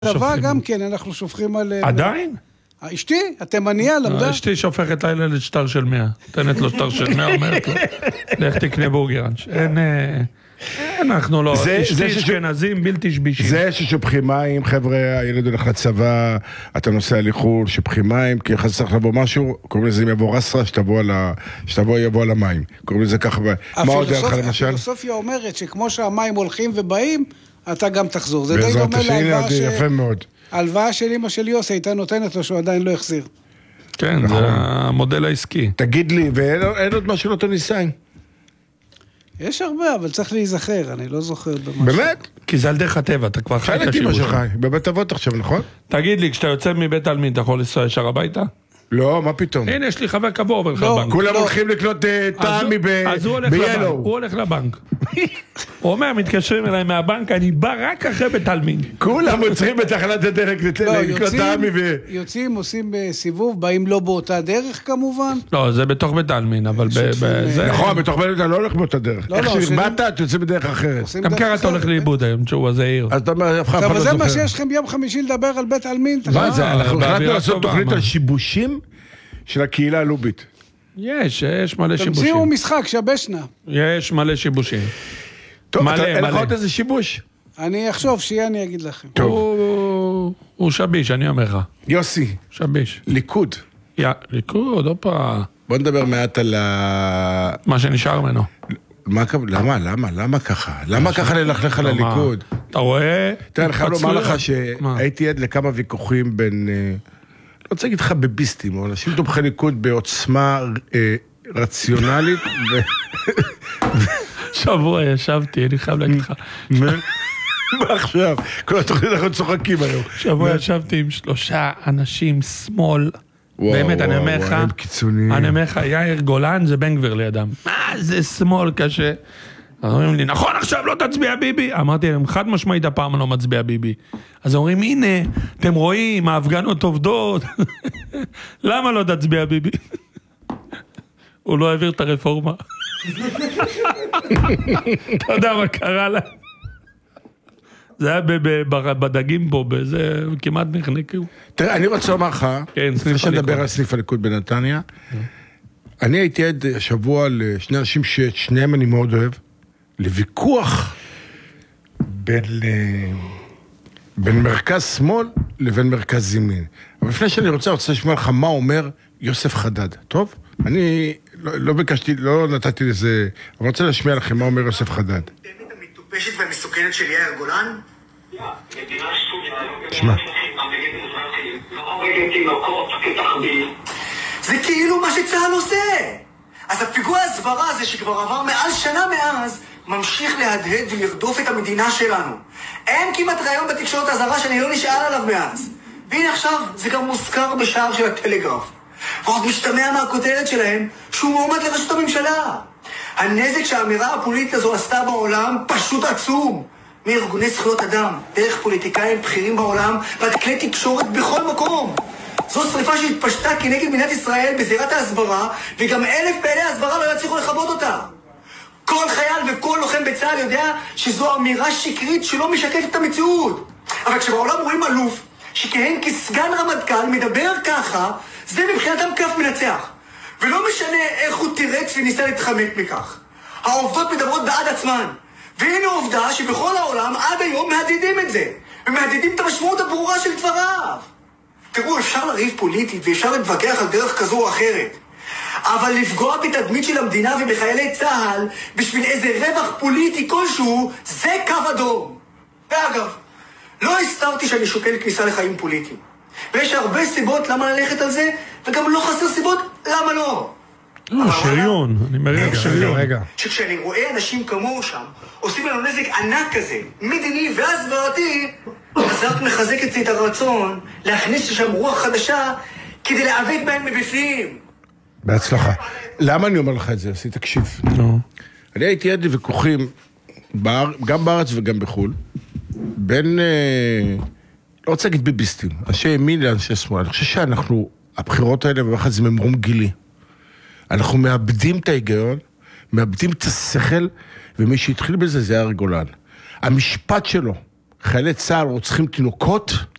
צבא גם כן, אנחנו שופכים על... עדיין? אשתי, התימניה, למדה. אשתי שופכת לילד שטר של 100. נותנת לו שטר של 100, אומרת לו, לך תקנה בורגראנץ'. אנחנו לא, אשתי אשכנזים בלתי שבישים. זה ששופכים מים, חבר'ה, הילד הולך לצבא, אתה נוסע לחו"ל, שופכים מים, כי אחרי צריך לבוא משהו, קוראים לזה אם יבוא רסרה, יבוא על המים. קוראים לזה ככה, מה עוד היה לך למשל? הפילוסופיה אומרת שכמו שהמים הולכים ובאים, אתה גם תחזור. זה די בעזרת דומה השני, יפה מאוד. ההלוואה של אמא של יוסי הייתה נותנת לו שהוא עדיין לא החזיר. כן, זה המודל העסקי. תגיד לי, ואין עוד משהו לאותו ניסיין? יש הרבה, אבל צריך להיזכר, אני לא זוכר במשהו. באמת? כי זה על דרך הטבע, אתה כבר חי את השירות. בבית אבות עכשיו, נכון? תגיד לי, כשאתה יוצא מבית עלמין, אתה יכול לנסוע ישר הביתה? לא, מה פתאום? הנה, יש לי חבר קבוע עובר לך לבנק. כולם הולכים לקנות טעמי אז הוא הולך לבנק. הוא אומר, מתקשרים אליי מהבנק, אני בא רק אחרי בית עלמין. כולם עוצרים בתחנת הדלק לקנות טעמי יוצאים, עושים סיבוב, באים לא באותה דרך כמובן. לא, זה בתוך בית עלמין, אבל נכון, בתוך בית עלמין, לא הולך באותה דרך. איך שבאת, אתה יוצא בדרך אחרת. גם ככה אתה הולך לאיבוד היום, שהוא הזה עיר. אז אתה אומר, אבל זה מה שיש לכם ביום חמישי לדבר על בית עלמין. אנחנו החלטנו לעשות תוכנית על שיבושים של הקהילה הלובית. יש מלא שיבושים. תמציאו משחק, שבשנה. יש מלא שיבושים. טוב, אין לך עוד איזה שיבוש? אני אחשוב, שיהיה אני אגיד לכם. הוא שביש, אני אומר לך. יוסי. שביש. ליכוד. ליכוד, אופה. בוא נדבר מעט על מה שנשאר ממנו. למה ככה? למה ככה ללכלך על הליכוד? אתה רואה? תראה, אני חייב לומר לך שהייתי עד לכמה ויכוחים בין... לא רוצה להגיד לך בביסטים, או אנשים תומכי ליכוד בעוצמה רציונלית שבוע ישבתי, אני חייב להגיד לך. מה עכשיו? כל התוכנית אנחנו צוחקים היום. שבוע ישבתי עם 3 אנשים שמאל. באמת, אני אומר לך, יאיר גולן זה בן גביר לידם. מה זה שמאל קשה? אז אומרים לי, נכון עכשיו לא תצביע ביבי? אמרתי להם, חד משמעית הפעם לא מצביע ביבי. אז אומרים, הנה, אתם רואים, ההפגנות עובדות. למה לא תצביע ביבי? הוא לא העביר את הרפורמה. אתה יודע מה קרה לה? זה היה בדגים פה, זה כמעט נחנקו. תראה, אני רוצה לומר לך, לפני שנדבר על סניף הליכוד בנתניה, אני הייתי עד השבוע לשני אנשים ששניהם אני מאוד אוהב, לוויכוח בין מרכז שמאל לבין מרכז ימין. אבל לפני שאני רוצה לשמוע לך מה אומר יוסף חדד, טוב? אני לא ביקשתי, לא נתתי לזה, אבל רוצה להשמיע לכם מה אומר יוסף חדד. באמת המטופשת והמסוכנת של יאיר גולן? שמע. זה כאילו מה שצהל עושה. אז הפיגוע ההסברה הזה שכבר עבר מעל שנה מאז, ממשיך להדהד ולרדוף את המדינה שלנו. אין כמעט רעיון בתקשורת הזרה שאני לא נשאל עליו מאז. והנה עכשיו, זה גם מוזכר בשער של הטלגרף. ועוד משתמע מהכותרת שלהם שהוא מועמד לראשות הממשלה. הנזק שהאמירה הפוליטית הזו עשתה בעולם פשוט עצום. מארגוני זכויות אדם, דרך פוליטיקאים בכירים בעולם, ועד כלי תקשורת בכל מקום. זו שריפה שהתפשטה כנגד מדינת ישראל בזירת ההסברה, וגם 1000 פעילי ההסברה לא יצליחו לכבות אותה. כל חייל וכל לוחם בצה"ל יודע שזו אמירה שקרית שלא משקפת את המציאות. אבל כשבעולם רואים אלוף שכהן כסגן רמטכ"ל מדבר ככה, זה מבחינתם כף מנצח. ולא משנה איך הוא תירץ וניסה להתחמק מכך. העובדות מדברות בעד עצמן. והנה עובדה שבכל העולם עד היום מהדהדים את זה. ומהדהדים את המשמעות הברורה של דבריו. תראו, אפשר לריב פוליטית ואפשר להתווכח על דרך כזו או אחרת. אבל לפגוע בתדמית של המדינה ובחיילי צה"ל בשביל איזה רווח פוליטי כלשהו, זה קו אדום. ואגב, לא הסתרתי שאני שוקל כניסה לחיים פוליטיים. ויש הרבה סיבות למה ללכת על זה, וגם לא חסר סיבות למה לא. שריון, אני מריח שריון. שכשאני רואה אנשים כמוהו שם, עושים לנו נזק ענק כזה, מדיני והסברתי, אז רק מחזק את הרצון להכניס לשם רוח חדשה, כדי לעוות בהם מבפנים. בהצלחה. למה אני אומר לך את זה? עשי, תקשיב. אני הייתי עד לוויכוחים, גם בארץ וגם בחו"ל, בין, לא רוצה להגיד ביביסטים, אנשי ימין לאנשי שמאל. אני חושב שאנחנו, הבחירות האלה, ובאחד זה ממרום גילי. אנחנו מאבדים את ההיגיון, מאבדים את השכל, ומי שהתחיל בזה זה יאיר גולן. המשפט שלו, חיילי צה"ל רוצחים תינוקות,